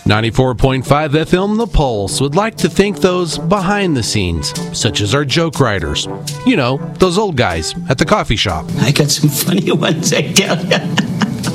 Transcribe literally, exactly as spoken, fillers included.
ninety-four point five F M The Pulse would like to thank those behind the scenes, such as our joke writers. You know, those old guys at the coffee shop. I got some funny ones, I tell ya.